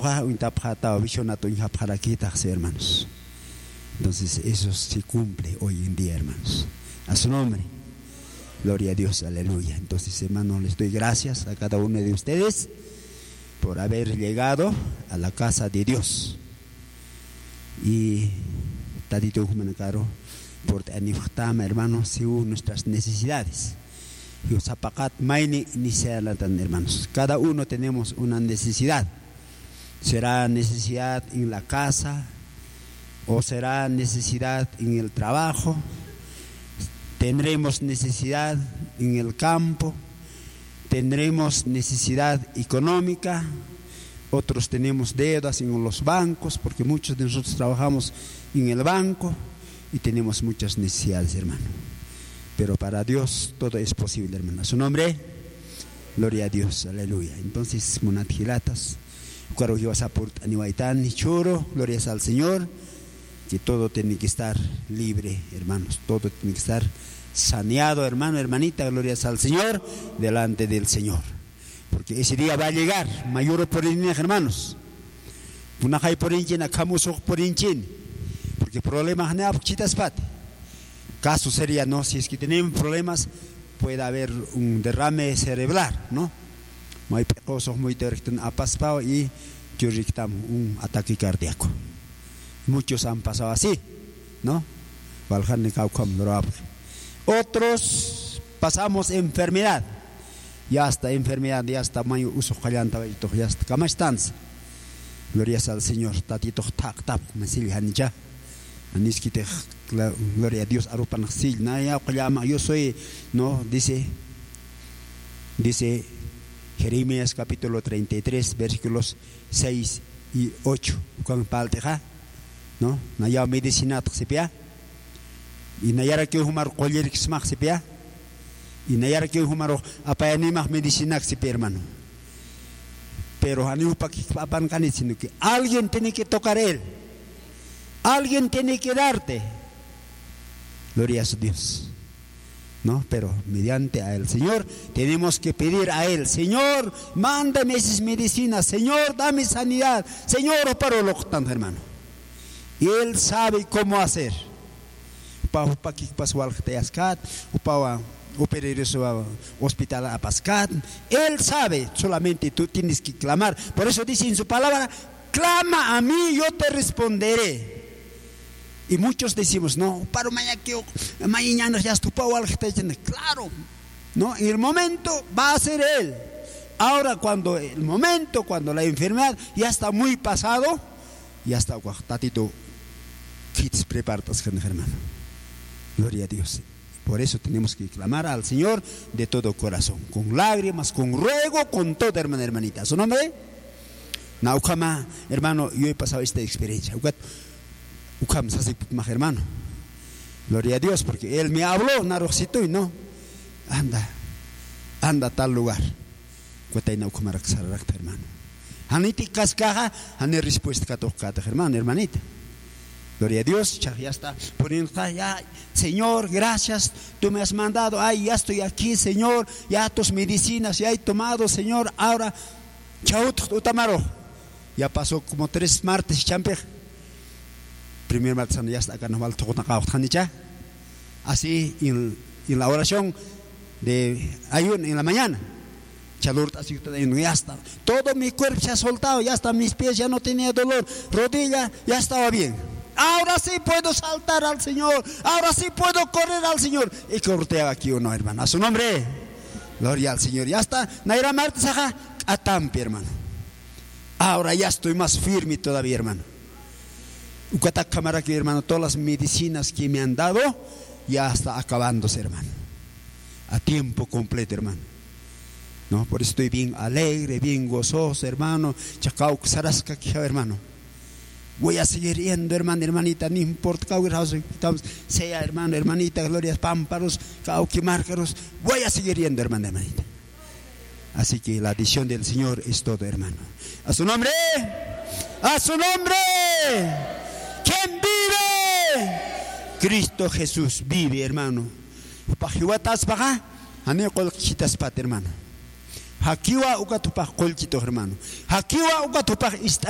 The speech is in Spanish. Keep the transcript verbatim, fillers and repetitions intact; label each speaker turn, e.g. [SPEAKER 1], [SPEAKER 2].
[SPEAKER 1] toja un tapjata o visionato en japaraquita, hermanos. Entonces eso se cumple hoy en día, hermanos. A su nombre. Gloria a Dios, aleluya. Entonces, hermanos, les doy gracias a cada uno de ustedes por haber llegado a la casa de Dios. Y tadito caro por aniftama, hermanos, según nuestras necesidades. Y zapacat maini inicialatan, hermanos. Cada uno tenemos una necesidad. Será necesidad en la casa, o será necesidad en el trabajo. Tendremos necesidad en el campo, tendremos necesidad económica, otros tenemos deudas en los bancos, porque muchos de nosotros trabajamos en el banco y tenemos muchas necesidades, hermano. Pero para Dios todo es posible, hermano. A su nombre, gloria a Dios, aleluya. Entonces, monatjilatas, gloria al Señor, que todo tiene que estar libre, hermanos, todo tiene que estar saneado, hermano, hermanita, gloria al Señor, delante del Señor, porque ese día va a llegar, mayor por el hermanos, punajay por inchin, acamusok por inchin, porque problemas no chitas pat, caso sería, no, si es que tenemos problemas, puede haber un derrame cerebral, ¿no? Muy pecosos, muy directo, apaspao y un ataque cardíaco. Muchos han pasado así, ¿no? Otros pasamos enfermedad. Ya está enfermedad, ya está mayo uso jalanta, ya está camastans. Gloria al Señor, tatito tak tap, masil hanija. Aniskite, gloria a Dios, arupan sil, naya llama, yo soy, no, dice, dice Jeremías capítulo treinta y tres, versículos seis y ocho. Con palteja. No, naya medicina tsipia, y nayara que humar coller xmak sipia, y nayara que humar apayanimah medicina sipia, hermano. Pero anu pakipapan kan sino que alguien tiene que tocar él, alguien tiene que darte. Gloria a Dios. No, pero mediante a el Señor tenemos que pedir a él, Señor, mándame esas medicinas, Señor, dame sanidad, Señor, para lo que tanto, hermano. Y él sabe cómo hacer. Upah upah kikpaswal teaskat, upah opereres hospital apaskat. Él sabe, solamente tú tienes que clamar. Por eso dice en su palabra, clama a mí, yo te responderé. Y muchos decimos, no, para mañana que mañana ya estuvo al claro, no, en el momento va a ser él. Ahora cuando el momento, cuando la enfermedad ya está muy pasado, ya está tatito. Kits prepartas, hermano. Gloria a Dios. Por eso tenemos que clamar al Señor de todo corazón, con lágrimas, con ruego, con toda, hermana, hermanita. ¿Su nombre? Naukama, hermano, yo he pasado esta experiencia. Ukam sasi más, hermano. Gloria a Dios, porque él me habló, narocito, y no. Anda, anda a tal lugar. Cuatay naukama raksararakta, hermano. Haniti cascaja, hané respuesta catocata, hermano, hermanita. Gloria a Dios, ya está poniendo, ya, Señor, gracias, tú me has mandado, ay, ya estoy aquí, Señor, ya tus medicinas ya he tomado, Señor, ahora, chau, utamaro, ya pasó como tres martes, champe, primer martes, ya está acá, nos va a así, en, en la oración de ayuno, en la mañana, ya está, todo mi cuerpo se ha soltado, ya está, mis pies ya no tenía dolor, rodilla ya estaba bien. Ahora sí puedo saltar al Señor, ahora sí puedo correr al Señor. Y cortea aquí uno, hermano, a su nombre, gloria al Señor. Ya está, Naira Martes, ajá, atampi, hermano. Ahora ya estoy más firme todavía, hermano. Ucatak cámara aquí, hermano, todas las medicinas que me han dado, ya está acabándose, hermano. A tiempo completo, hermano. No, por eso estoy bien alegre, bien gozoso, hermano. Chacau, sarasca, hermano. Voy a seguir yendo, hermano, hermanita, no importa, sea hermano, hermanita, glorias, pámparos, cauquimárcaros, voy a seguir yendo, hermano, hermanita. Así que la adición del Señor es todo, hermano. A su nombre, a su nombre, ¿quién vive? Cristo Jesús vive, hermano. Pajiwatas paga, anecol chitas pat, hermano. Hakiwa uka tupak kolchito, hermano. Hakiwa uka tupak